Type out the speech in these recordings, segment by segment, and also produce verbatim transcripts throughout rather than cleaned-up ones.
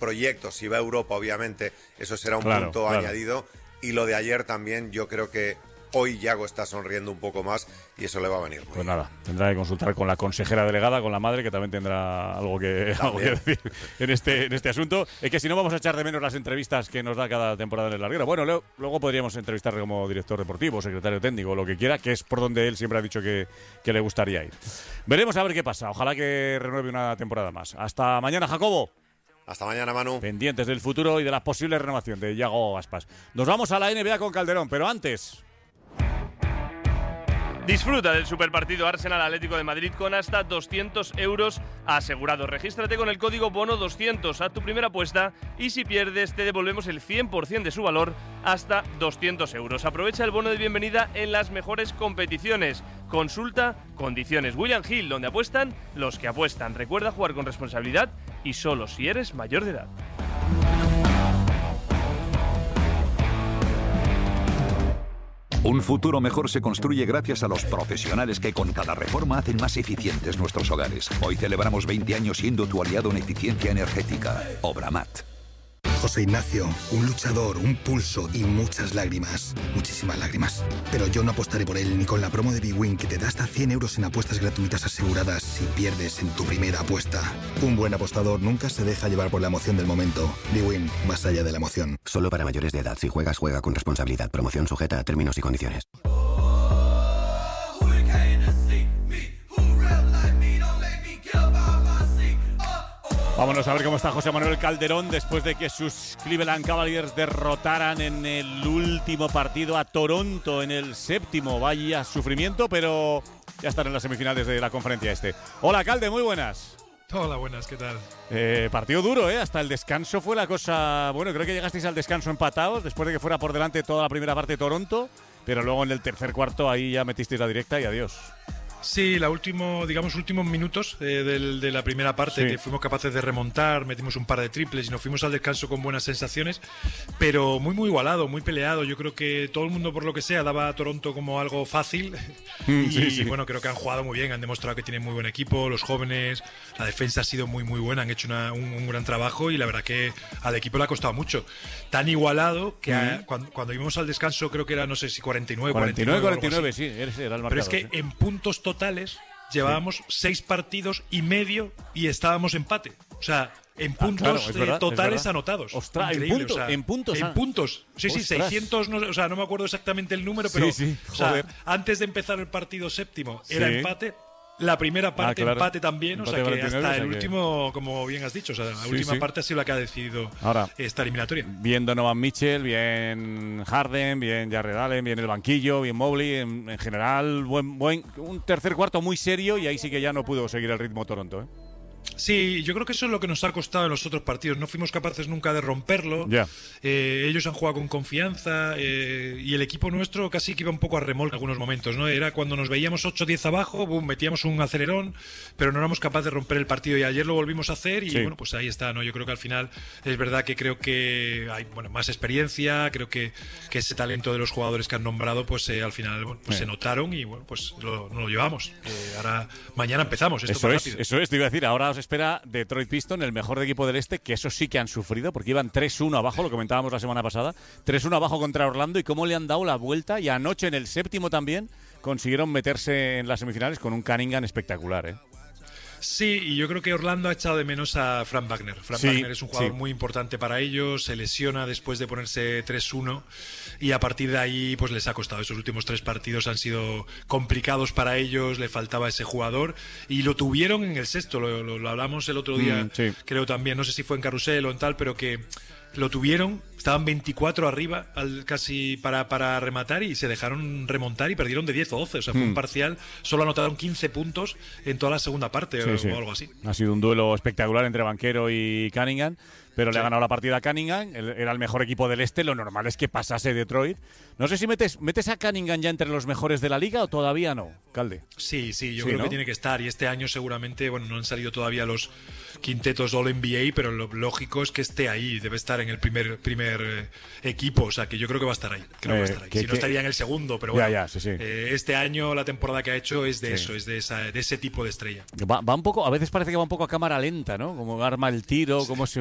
proyecto, si va a Europa, obviamente, eso será un claro, punto claro. añadido. Y lo de ayer también, yo creo que hoy Yago está sonriendo un poco más y eso le va a venir muy Pues bien. nada, tendrá que consultar con la consejera delegada, con la madre, que también tendrá algo que, algo que decir en este, en este asunto. Es que si no, vamos a echar de menos las entrevistas que nos da cada temporada en el larguero. Bueno, luego, luego podríamos entrevistarle como director deportivo, secretario técnico, lo que quiera, que es por donde él siempre ha dicho que, que le gustaría ir. Veremos a ver qué pasa. Ojalá que renueve una temporada más. Hasta mañana, Jacobo. Hasta mañana, Manu. Pendientes del futuro y de la posible renovación de Yago Aspas. Nos vamos a la N B A con Calderón, pero antes... Disfruta del superpartido Arsenal-Atlético de Madrid con hasta doscientos euros asegurados. Regístrate con el código bono doscientos a tu primera apuesta y si pierdes te devolvemos el cien por ciento de su valor hasta doscientos euros. Aprovecha el bono de bienvenida en las mejores competiciones. Consulta condiciones. William Hill, donde apuestan los que apuestan. Recuerda jugar con responsabilidad y solo si eres mayor de edad. Un futuro mejor se construye gracias a los profesionales que con cada reforma hacen más eficientes nuestros hogares. Hoy celebramos veinte años siendo tu aliado en eficiencia energética. Obramat. José Ignacio, un luchador, un pulso y muchas lágrimas. Muchísimas lágrimas. Pero yo no apostaré por él ni con la promo de bwin que te da hasta cien euros en apuestas gratuitas aseguradas si pierdes en tu primera apuesta. Un buen apostador nunca se deja llevar por la emoción del momento. bwin, más allá de la emoción. Solo para mayores de edad. Si juegas, juega con responsabilidad. Promoción sujeta a términos y condiciones. Vámonos a ver cómo está José Manuel Calderón después de que sus Cleveland Cavaliers derrotaran en el último partido a Toronto en el séptimo. Vaya sufrimiento, pero ya están en las semifinales de la conferencia este. Hola, Calde, muy buenas. Hola, buenas, ¿qué tal? Eh, partido duro, ¿eh? Hasta el descanso fue la cosa... Bueno, creo que llegasteis al descanso empatados después de que fuera por delante toda la primera parte de Toronto, pero luego en el tercer cuarto ahí ya metisteis la directa y adiós. Sí, la último, digamos, últimos minutos eh, del, de la primera parte, sí. que fuimos capaces de remontar, metimos un par de triples y nos fuimos al descanso con buenas sensaciones, pero muy, muy igualado, muy peleado. Yo creo que todo el mundo, por lo que sea, daba a Toronto como algo fácil. Mm, y sí, sí. bueno, creo que han jugado muy bien, han demostrado que tienen muy buen equipo, los jóvenes, la defensa ha sido muy, muy buena, han hecho una, un, un gran trabajo y la verdad que al equipo le ha costado mucho. Tan igualado que mm. a, cuando, cuando íbamos al descanso, creo que era, no sé si cuarenta y nueve, cuarenta y nueve, cuarenta y cuarenta nueve, y nueve, sí, era el marcador. Pero es que ¿eh? en puntos totales llevábamos sí. seis partidos y medio y estábamos empate. O sea, en puntos ah, claro, es verdad, totales es anotados. Ostras, en, punto, o sea, en puntos. En ah. puntos. Sí, sí, Ostras. seiscientos, no, o sea, no me acuerdo exactamente el número, pero sí, sí, o sea, antes de empezar el partido séptimo era sí. empate. La primera parte ah, claro. empate también, empate o sea que cuarenta y nueve, hasta o sea el que... último, como bien has dicho, o sea, la sí, última sí. parte ha sido la que ha decidido Ahora, esta eliminatoria. Bien Donovan Mitchell, bien Harden, bien Jarrett Allen, bien el banquillo, bien Mobley, en, en general, buen, buen, un tercer cuarto muy serio y ahí sí que ya no pudo seguir el ritmo Toronto, ¿eh? Sí, yo creo que eso es lo que nos ha costado en los otros partidos. No fuimos capaces nunca de romperlo. Yeah. Eh, ellos han jugado con confianza eh, y el equipo nuestro casi que iba un poco a remolque en algunos momentos, ¿no? Era cuando nos veíamos ocho diez abajo, boom, metíamos un acelerón, pero no éramos capaces de romper el partido y ayer lo volvimos a hacer y sí. bueno, pues ahí está, ¿no? Yo creo que al final es verdad que creo que hay bueno, más experiencia, creo que, que ese talento de los jugadores que han nombrado, pues eh, al final bueno, pues sí. se notaron y bueno, pues lo, no lo llevamos. Eh, ahora, mañana empezamos. Esto eso es, rápido. eso es, te iba a decir, ahora os espera Detroit Pistons, el mejor equipo del este, que eso sí que han sufrido, porque iban tres uno abajo, lo comentábamos la semana pasada, tres uno abajo contra Orlando, y cómo le han dado la vuelta, y anoche en el séptimo también consiguieron meterse en las semifinales con un Cunningham espectacular, ¿eh? Sí, y yo creo que Orlando ha echado de menos a Frank Wagner. Frank sí, Wagner es un jugador sí. muy importante para ellos, se lesiona después de ponerse tres uno y a partir de ahí pues les ha costado. Esos últimos tres partidos han sido complicados para ellos, le faltaba ese jugador y lo tuvieron en el sexto, lo, lo, lo hablamos el otro día, mm, sí. creo también, no sé si fue en Carrusel o en tal, pero que lo tuvieron, estaban veinticuatro arriba al, casi para, para rematar y se dejaron remontar y perdieron de diez o doce, o sea, fue mm. un parcial, solo anotaron quince puntos en toda la segunda parte sí, o, sí. o algo así. Ha sido un duelo espectacular entre Banquero y Cunningham, pero sí. le ha ganado la partida a Cunningham, era el mejor equipo del este, lo normal es que pasase Detroit. No sé si metes, metes a Cunningham ya entre los mejores de la liga o todavía no, Calde. Sí, sí, yo sí, creo ¿no? que tiene que estar y este año seguramente, bueno, no han salido todavía los quintetos All N B A, pero lo lógico es que esté ahí, debe estar en el primer primer eh, equipo, o sea que yo creo que va a estar ahí, creo eh, que va a estar ahí. Que, si no que, estaría en el segundo, pero bueno, ya, ya, sí, sí. Eh, este año la temporada que ha hecho es de sí. eso, es de esa, de ese tipo de estrella. Va, va un poco, a veces parece que va un poco a cámara lenta, ¿no? Como arma el tiro, cómo se mueve, ¿no?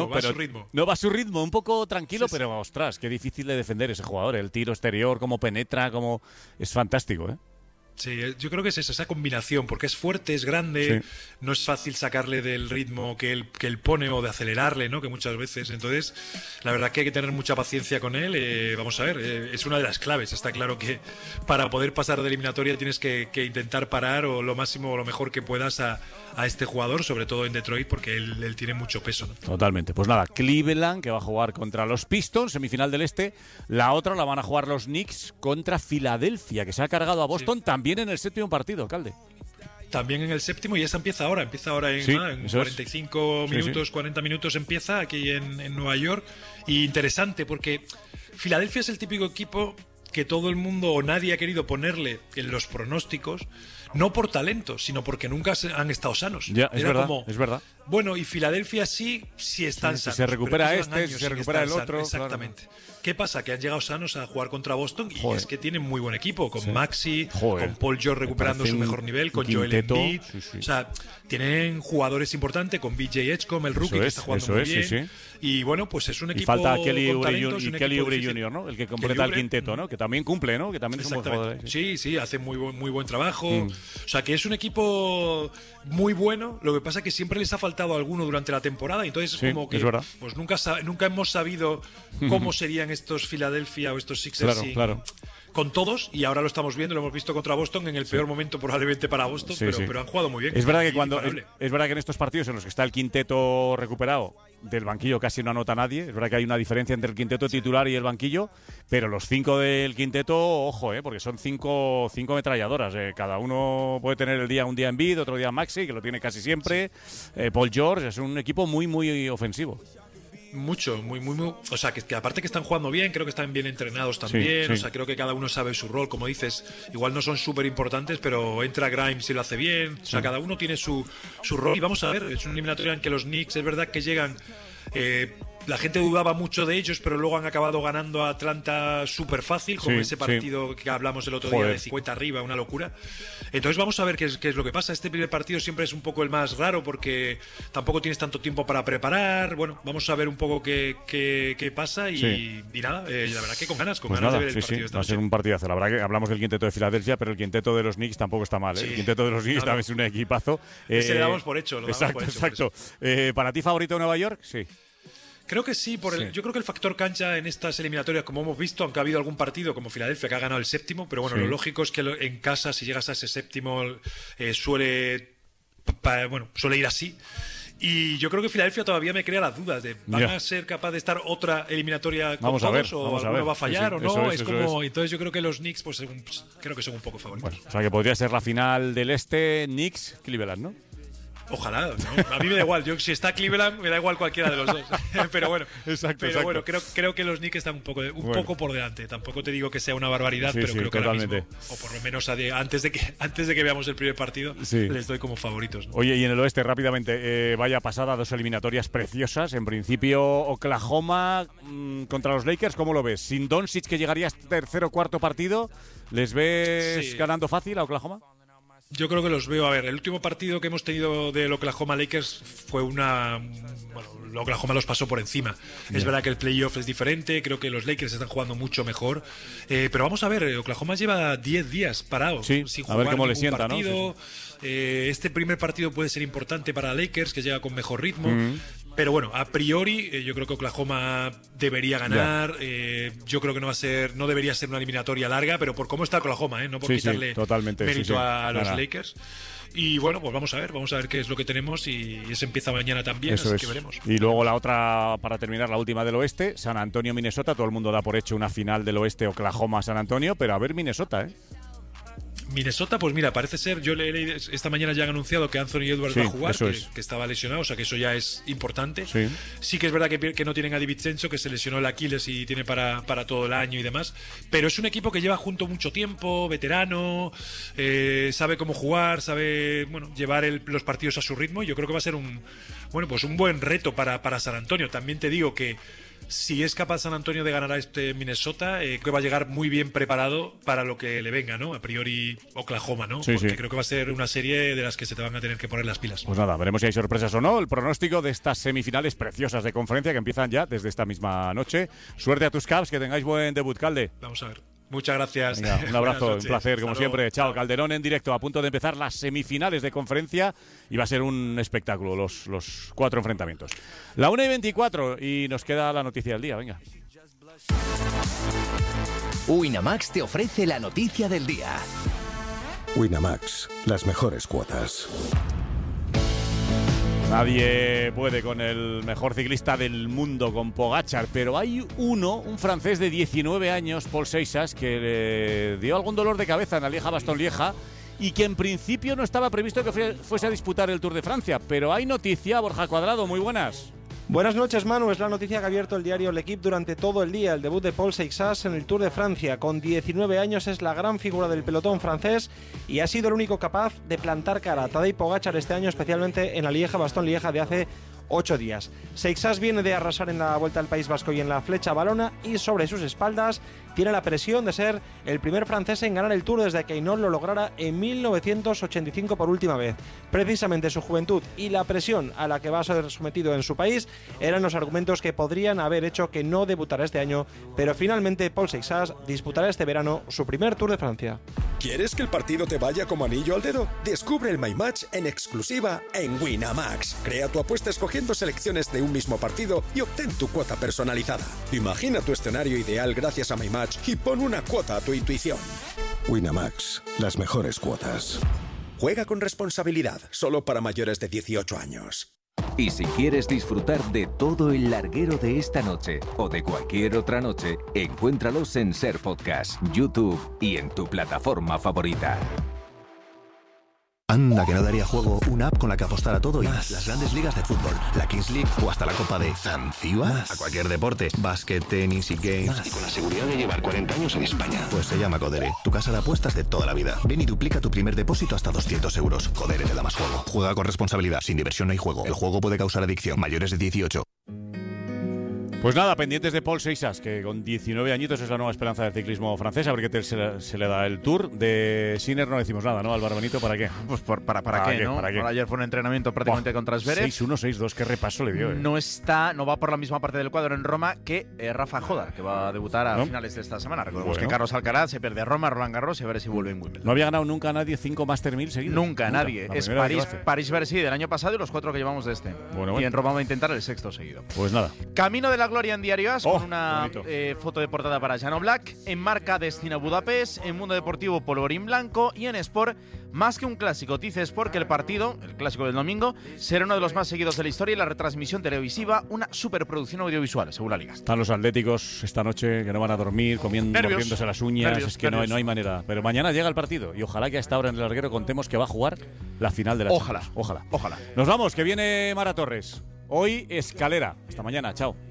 ritmo, va a pero su ritmo. no va a su ritmo, un poco tranquilo, Sí, sí. pero ostras, qué difícil de defender ese jugador. El tiro exterior, cómo penetra, cómo es fantástico, ¿eh? Sí, yo creo que es eso, esa combinación, porque es fuerte, es grande, Sí. no es fácil sacarle del ritmo que él, que él pone o de acelerarle, ¿no? Que muchas veces. Entonces, la verdad que hay que tener mucha paciencia con él. Eh, vamos a ver, eh, es una de las claves. Está claro que para poder pasar de eliminatoria tienes que, que intentar parar o lo máximo o lo mejor que puedas a, a este jugador, sobre todo en Detroit, porque él, él tiene mucho peso, ¿no? Totalmente. Pues nada, Cleveland, que va a jugar contra los Pistons, semifinal del Este. La otra la van a jugar los Knicks contra Filadelfia, que se ha cargado a Boston Sí. también en el séptimo partido, Calde. También en el séptimo, y esa empieza ahora, empieza ahora en, Sí, nada, en eso es. cuarenta y cinco Sí, minutos, sí. cuarenta minutos empieza aquí en, en Nueva York. Y interesante porque Filadelfia es el típico equipo que todo el mundo o nadie ha querido ponerle en los pronósticos, no por talento, sino porque nunca se- han estado sanos. Ya, es Era verdad, como, es verdad. bueno, y Filadelfia sí, sí están Sí, si sanos. se pero recupera que llevan este, si años se sin recupera estar el otro, sanos. Exactamente. ¿Qué pasa? Que han llegado sanos a jugar contra Boston y Joder. es que tienen muy buen equipo, con Sí. Maxi, Joder. con Paul George Me recuperando parece su un- mejor nivel, con un Joel quinteto, Embiid. sí, sí. O sea, tienen jugadores importantes con B J Edgecombe, el rookie, Eso que es, está jugando eso muy es, bien. sí, sí. Y bueno, pues es un Y equipo falta Kelly con Oubre, talento, Jun- es y un Kelly equipo Oubre difícil. junior, ¿no? El que Kelly completa el Oubre, quinteto, ¿no? Que también cumple, ¿no? Que también es un buen jugador. Exactamente. ¿eh? Sí, sí, hace muy buen, muy buen trabajo. Mm. O sea, que es un equipo muy bueno. Lo que pasa es que siempre les ha faltado alguno durante la temporada. Y entonces, Sí, como que es verdad. pues nunca, sa- nunca hemos sabido cómo serían estos Philadelphia o estos Sixers Claro, sin- claro. con todos. Y ahora lo estamos viendo, lo hemos visto contra Boston en el peor momento probablemente para Boston. Sí, pero, sí. pero han jugado muy bien. Es verdad que Y cuando es, imparable. es verdad que en estos partidos en los que está el quinteto recuperado del banquillo casi no anota nadie. Es verdad que hay una diferencia entre el quinteto titular y el banquillo, pero los cinco del quinteto, ojo, eh, porque son cinco, cinco ametralladoras. Eh. Cada uno puede tener el día un día Embiid, otro día Maxi, que lo tiene casi siempre. Eh, Paul George, es un equipo muy muy ofensivo. Mucho, muy, muy, muy. O sea, que, que aparte que están jugando bien, creo que están bien entrenados también. sí. O sea, creo que cada uno sabe su rol. Como dices, igual no son súper importantes, pero entra Grimes y lo hace bien. O sea, cada uno tiene su, su rol. Y vamos a ver, es una eliminatoria en que los Knicks es verdad que llegan. Eh, la gente dudaba mucho de ellos, pero luego han acabado ganando a Atlanta súper fácil, como Sí, ese sí. partido que hablamos el otro día Joder. de cincuenta arriba, una locura. Entonces vamos a ver qué es, qué es lo que pasa. Este primer partido siempre es un poco el más raro porque tampoco tienes tanto tiempo para preparar. Bueno, vamos a ver un poco qué, qué, qué pasa y, Sí. y nada, eh, la verdad que con ganas, con Pues ganas nada, de ver sí, el sí, partido esta va a ser noche. un partidazo. La verdad que hablamos del quinteto de Filadelfia, pero el quinteto de los Knicks tampoco está mal. ¿eh? Sí. El quinteto de los Knicks No, no. también es un equipazo. Ese Eh, le damos por hecho, lo damos exacto, por hecho, por exacto. Eh, ¿Para ti favorito Nueva York? Sí. Creo que sí, por el, Sí. yo creo que el factor cancha en estas eliminatorias, como hemos visto, aunque ha habido algún partido como Filadelfia que ha ganado el séptimo, pero bueno, Sí. lo lógico es que lo- en casa, si llegas a ese séptimo, eh, suele, pa- bueno, suele ir así. Y yo creo que Filadelfia todavía me crea las dudas de ¿van Ya. a ser capaz de estar otra eliminatoria con Vamos a ver, todos o vamos a alguno ver. va a fallar Sí, sí, o no? eso es, es eso como entonces yo creo que los Knicks pues, según- pues, creo que son un poco favoritos. Bueno, o sea que podría ser la final del Este, Knicks, Cleveland, ¿no? Ojalá, ¿no? A mí me da igual. Yo, si está Cleveland, me da igual cualquiera de los dos. pero bueno, Exacto, pero exacto. bueno creo, creo que los Knicks están un poco, un Bueno. poco por delante. Tampoco te digo que sea una barbaridad, Sí, pero sí, creo que ahora totalmente. mismo, o por lo menos a de- antes, de que, antes de que veamos el primer partido, Sí. les doy como favoritos. ¿no? Oye, y en el oeste, rápidamente, eh, vaya pasada, dos eliminatorias preciosas. En principio, Oklahoma mm, contra los Lakers, ¿cómo lo ves? Sin Doncic, que llegaría hasta tercer o cuarto partido, ¿les ves Sí. ganando fácil a Oklahoma? Yo creo que los veo. A ver, el último partido que hemos tenido del Oklahoma Lakers fue una. Bueno, el Oklahoma los pasó por encima. Es verdad que el playoff es diferente. Creo que los Lakers están jugando mucho mejor. Eh, pero vamos a ver, Oklahoma lleva diez días parado. Sí, sin a ver jugar cómo le ningún sienta, ¿no? partido. Sí, Eh, este primer partido puede ser importante para Lakers, que llega con mejor ritmo. Mm. Pero bueno, a priori eh, yo creo que Oklahoma debería ganar. Eh, yo creo que no va a ser, no debería ser una eliminatoria larga, pero por cómo está Oklahoma, ¿eh? No por Sí, sí, quitarle totalmente, sí, mérito sí. a los Nada. Lakers. Y bueno, pues vamos a ver, vamos a ver qué es lo que tenemos y eso empieza mañana también, Eso así es. que veremos. Y luego la otra, para terminar, la última del oeste, San Antonio, Minnesota. Todo el mundo da por hecho una final del oeste, Oklahoma-San Antonio, pero a ver Minnesota, ¿eh? Minnesota, pues mira, parece ser, yo le he leído, esta mañana ya han anunciado que Anthony Edwards Sí, va a jugar, eso que, es. que estaba lesionado, o sea que eso ya es importante. Sí. Sí que es verdad que, que no tienen a DiVincenzo, que se lesionó el Aquiles y tiene para, para todo el año y demás, pero es un equipo que lleva junto mucho tiempo, veterano, eh, sabe cómo jugar, sabe bueno llevar el- los partidos a su ritmo y yo creo que va a ser un bueno pues un buen reto para, para San Antonio. También te digo que Si es capaz San Antonio de ganar a este Minnesota, eh, creo que va a llegar muy bien preparado para lo que le venga, ¿no? A priori Oklahoma, ¿no? Sí, Porque sí. creo que va a ser una serie de las que se te van a tener que poner las pilas. Pues nada, veremos si hay sorpresas o no. El pronóstico de estas semifinales preciosas de conferencia que empiezan ya desde esta misma noche. Suerte a tus Cavs, que tengáis buen debut, Calde. Vamos a ver. Muchas gracias. Venga, un abrazo, un placer, Hasta como luego. siempre. Chao, Calderón en directo, a punto de empezar las semifinales de conferencia y va a ser un espectáculo los, los cuatro enfrentamientos. La una y veinticuatro y nos queda la noticia del día, venga. Winamax te ofrece la noticia del día. Winamax, las mejores cuotas. Nadie puede con el mejor ciclista del mundo, con Pogačar, pero hay uno, un francés de diecinueve años, Paul Seixas, que le dio algún dolor de cabeza en la Lieja-Bastogne-Lieja y que en principio no estaba previsto que fuese a disputar el Tour de Francia. Pero hay noticia, Borja Cuadrado, muy buenas. Buenas noches, Manu. Es la noticia que ha abierto el diario L'Equipe durante todo el día. El debut de Paul Seixas en el Tour de Francia. Con diecinueve años es la gran figura del pelotón francés y ha sido el único capaz de plantar cara a Tadej Pogačar este año, especialmente en la Lieja-Bastogne-Lieja de hace ocho días. Seixas viene de arrasar en la Vuelta al País Vasco y en la Flecha Valona y sobre sus espaldas tiene la presión de ser el primer francés en ganar el Tour desde que Hinault lo lograra en mil novecientos ochenta y cinco por última vez. Precisamente su juventud y la presión a la que va a ser sometido en su país eran los argumentos que podrían haber hecho que no debutara este año, pero finalmente Paul Seixas disputará este verano su primer Tour de Francia. ¿Quieres que el partido te vaya como anillo al dedo? Descubre el My Match en exclusiva en Winamax. Crea tu apuesta escogiendo selecciones de un mismo partido y obtén tu cuota personalizada. Imagina tu escenario ideal gracias a My Match y pon una cuota a tu intuición. Winamax, las mejores cuotas. Juega con responsabilidad, solo para mayores de dieciocho años. Y si quieres disfrutar de todo el larguero de esta noche o de cualquier otra noche, encuéntralos en Ser Podcast, YouTube y en tu plataforma favorita. Anda, que no daría juego una app con la que apostar a todo y más. Las grandes ligas de fútbol, la Kings League o hasta la Copa de Zanzíbar. A cualquier deporte, básquet, tenis y games. Más. Y con la seguridad de llevar cuarenta años en España. Pues se llama Codere, tu casa de apuestas de toda la vida. Ven y duplica tu primer depósito hasta doscientos euros. Codere te da más juego. Juega con responsabilidad, sin diversión no hay juego. El juego puede causar adicción. Mayores de dieciocho. Pues nada, pendientes de Paul Seixas, que con diecinueve añitos es la nueva esperanza del ciclismo francés. A ver qué tal se, se le da el Tour. De Sinner no decimos nada, ¿no, Álvaro Benito? ¿Para qué? Pues por, para, para, ¿Para qué, qué, ¿no? ¿Para qué? Por ayer fue un entrenamiento prácticamente Buah, contra Zverev. seis uno, seis dos, qué repaso le dio. Eh. No está, no va por la misma parte del cuadro en Roma que eh, Rafa Jodar, que va a debutar a ¿No? finales de esta semana. Recordemos bueno. que Carlos Alcaraz se pierde a Roma, Roland Garros y a ver si vuelve en Wimbledon. ¿No había ganado nunca nadie cinco Master mil seguidos? Nunca, nunca. nadie. Es París, París-Bercy del año pasado y los cuatro que llevamos de este. Bueno, bueno. Y en Roma va a intentar el sexto seguido. Pues nada. Camino de la gloria en Diario As, oh, con una eh, foto de portada para Jan Oblak. En Marca, Destino Budapest. En Mundo Deportivo, Polvorín Blanco. Y en Sport, más que un clásico, dice Sport que el partido, el clásico del domingo, será uno de los más seguidos de la historia y la retransmisión televisiva, una superproducción audiovisual, según la Liga. Están los atléticos esta noche que no van a dormir, comiendo, mordiéndose las uñas. Nervios, es que no hay, no hay manera. Pero mañana llega el partido y ojalá que a esta hora en el larguero contemos que va a jugar la final de la Ojalá, Champions. Ojalá. Ojalá. Nos vamos, que viene Mara Torres. Hoy Escalera. Hasta mañana, chao.